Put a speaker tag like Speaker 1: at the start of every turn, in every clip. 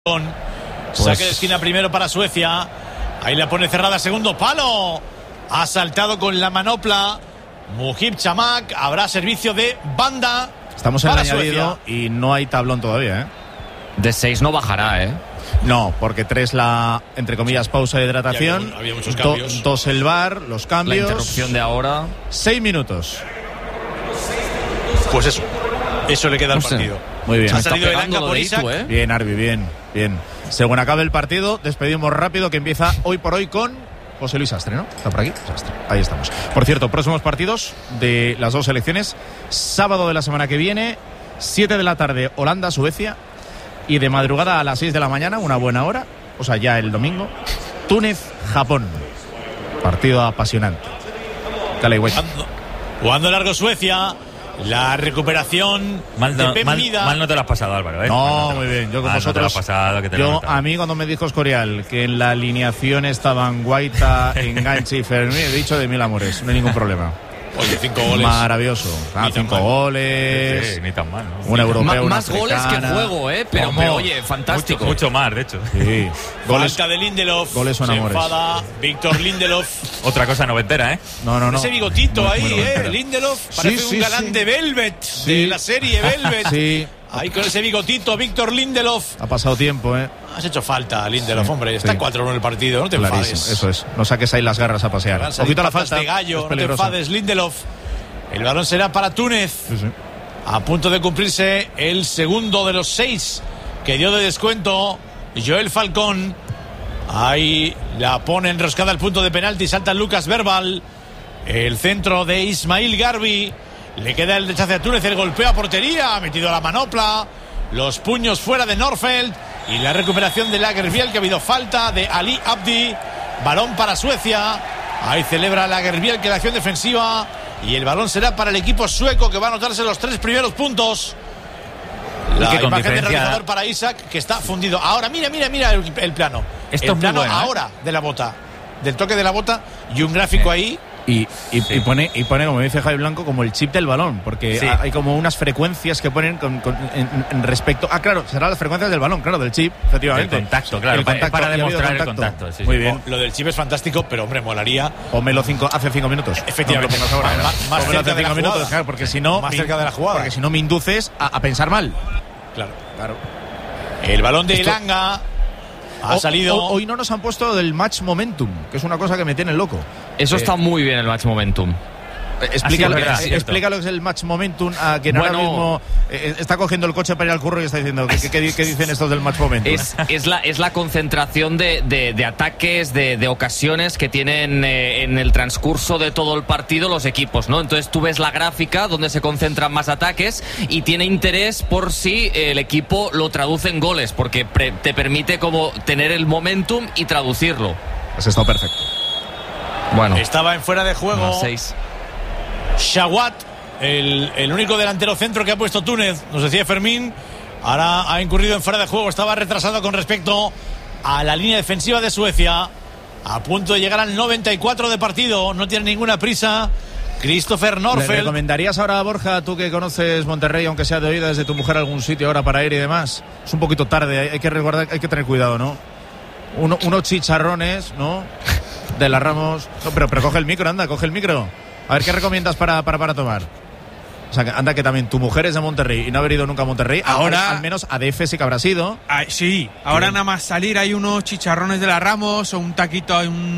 Speaker 1: Saque de esquina primero para Suecia. Ahí la pone cerrada, segundo palo. Ha saltado con la manopla Mujib Chamak. Habrá servicio de banda.
Speaker 2: Estamos en el añadido y no hay tablón todavía, ¿eh?
Speaker 3: De 6 no bajará, ¿eh?
Speaker 2: No, porque 3 la, entre comillas, pausa de hidratación.
Speaker 1: Había muchos cambios.
Speaker 2: 2 el VAR, los cambios.
Speaker 3: La interrupción de ahora.
Speaker 2: 6 minutos.
Speaker 1: Pues eso le queda al partido.
Speaker 2: Muy bien.
Speaker 1: Ha salido el Anca por Isaac.
Speaker 2: Bien, Arbi, bien. Según acabe el partido, despedimos rápido, que empieza hoy por hoy con José Luis Astre, ¿no? ¿Está por aquí? Astre. Ahí estamos. Por cierto, próximos partidos de las dos selecciones. Sábado de la semana que viene, 7 de la tarde, Holanda-Suecia. Y de madrugada a las 6 de la mañana, una buena hora, o sea, ya el domingo, Túnez-Japón. Partido apasionante. Dale, güey.
Speaker 1: Jugando largo Suecia. La recuperación
Speaker 4: mal no te lo has pasado, Álvaro, ¿eh?
Speaker 2: No, muy bien. Yo con vosotros. A mí cuando me dijo Escorial que en la alineación estaban Guaita, Enganche y Fermín, he dicho de mil amores. No hay ningún problema.
Speaker 1: Oye, 5 goles.
Speaker 2: Maravilloso. 5 goles.
Speaker 4: Sí, ni tan mal, ¿no?
Speaker 2: Un europeo,
Speaker 3: más goles que juego, pero oye, fantástico.
Speaker 4: Mucho más, de hecho.
Speaker 2: Sí.
Speaker 1: Goles. Falta de Lindelof.
Speaker 2: Goles son amores.
Speaker 1: Se enfada Víctor Lindelof.
Speaker 4: Otra cosa noventera, ¿eh?
Speaker 2: No.
Speaker 1: Ese bigotito ahí, Lindelof. Parece un galán de Velvet, de la serie Velvet.
Speaker 2: Sí.
Speaker 1: Ahí con ese bigotito, Víctor Lindelof.
Speaker 2: Ha pasado tiempo, ¿eh?
Speaker 1: Has hecho falta, Lindelof, hombre. Está 4-1 el partido, no te enfades.
Speaker 2: Eso es. No saques ahí las garras a pasear.
Speaker 1: Poquito la falta de gallo, no te enfades, Lindelof. El balón será para Túnez.
Speaker 2: Sí.
Speaker 1: A punto de cumplirse el segundo de los 6 que dio de descuento Joel Falcón. Ahí la pone enroscada al punto de penalti. Salta Lucas Verbal. El centro de Ismail Garbi. Le queda el rechace a Túnez. El golpeo a portería. Ha metido la manopla. Los puños fuera de Norfeld. Y la recuperación de Lagerbiel, que ha habido falta de Ali Abdi. Balón para Suecia. Ahí celebra Lagerbiel que la acción defensiva. Y el balón será para el equipo sueco, que va a anotarse los 3 primeros puntos. La imagen del realizador para Isaac, que está fundido. Ahora, mira el plano.
Speaker 4: Esto
Speaker 1: el plano
Speaker 4: bueno,
Speaker 1: ahora de la bota. Del toque de la bota y un gráfico ahí.
Speaker 2: Y pone, como dice Javi Blanco, como el chip del balón, porque hay como unas frecuencias que ponen en respecto. Claro, serán las frecuencias del balón, claro, del chip, efectivamente.
Speaker 4: El contacto, claro, para demostrar el contacto. Sí,
Speaker 1: muy bien. Lo del chip es fantástico, pero hombre, molaría.
Speaker 2: Pónmelo hace 5 minutos.
Speaker 1: Efectivamente.
Speaker 2: No ahora,
Speaker 1: más cerca
Speaker 2: hace 5 minutos, claro, porque si no.
Speaker 1: Más cerca de la jugada.
Speaker 2: Porque si no me induces a pensar mal.
Speaker 1: Claro. El balón de Elanga. Ha salido.
Speaker 2: Hoy no nos han puesto del match momentum, que es una cosa que me tiene loco.
Speaker 3: Eso está muy bien, el match momentum.
Speaker 2: Explica lo que es el match momentum a quien ahora mismo está cogiendo el coche para ir al curro y está diciendo ¿qué dicen estos del match momentum?
Speaker 3: Es la concentración de ataques, de ocasiones que tienen en el transcurso de todo el partido los equipos, ¿no? Entonces tú ves la gráfica donde se concentran más ataques y tiene interés por si el equipo lo traduce en goles, porque te permite como tener el momentum y traducirlo.
Speaker 2: Has estado perfecto.
Speaker 3: Bueno,
Speaker 1: estaba en fuera de juego.
Speaker 3: 6.
Speaker 1: Shawat, el único delantero centro que ha puesto Túnez, nos decía Fermín, ahora ha incurrido en fuera de juego, estaba retrasado con respecto a la línea defensiva de Suecia, a punto de llegar al 94 de partido, no tiene ninguna prisa Christopher Norfeld.
Speaker 2: ¿Le recomendarías ahora a Borja, tú que conoces Monterrey, aunque sea de oída desde tu mujer, algún sitio ahora para ir y demás? Es un poquito tarde, hay que tener cuidado, ¿no? Unos chicharrones, ¿no? De la Ramos. No, pero coge el micro, anda, coge el micro. A ver, ¿qué recomiendas para tomar? O sea, anda, que también tu mujer es de Monterrey y no ha habido nunca a Monterrey. Ahora, al menos a DF sí que habrá sido.
Speaker 5: Sí, ahora nada más salir hay unos chicharrones de la Ramos o un taquito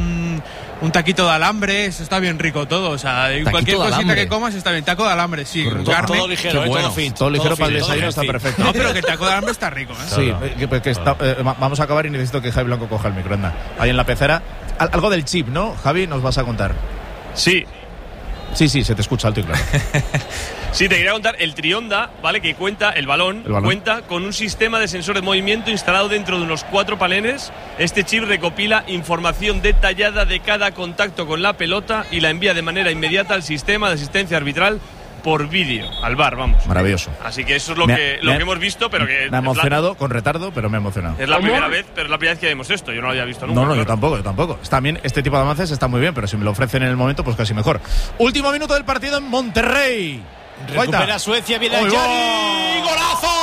Speaker 5: de alambre, eso está bien rico todo. O sea, cualquier cosita que comas está bien. Taco de alambre, sí. Carne.
Speaker 1: Todo ligero,
Speaker 2: todo ligero para el desayuno está perfecto.
Speaker 5: No, pero que el taco de alambre está rico, ¿eh?
Speaker 2: Sí, vamos a acabar y necesito que Javi Blanco coja el micro, anda. Ahí en la pecera. Algo del chip, ¿no? Javi, nos vas a contar.
Speaker 6: Sí,
Speaker 2: se te escucha alto y claro.
Speaker 6: Sí, te quería contar, el Trionda, ¿vale? Que cuenta, el balón cuenta con un sistema de sensor de movimiento instalado dentro de unos 4 paneles. Este chip recopila información detallada de cada contacto con la pelota y la envía de manera inmediata al sistema de asistencia arbitral por vídeo, al VAR, vamos.
Speaker 2: Maravilloso.
Speaker 6: Así que eso es lo que hemos visto, pero que...
Speaker 2: Me ha emocionado, con retardo, pero me ha emocionado.
Speaker 6: Es la primera vez, pero es la primera vez que vemos esto. Yo no lo había visto nunca.
Speaker 2: No, yo tampoco. También este tipo de avances está muy bien, pero si me lo ofrecen en el momento, pues casi mejor. Último minuto del partido en Monterrey.
Speaker 1: Recupera Suecia, viene Yari. ¡Golazo!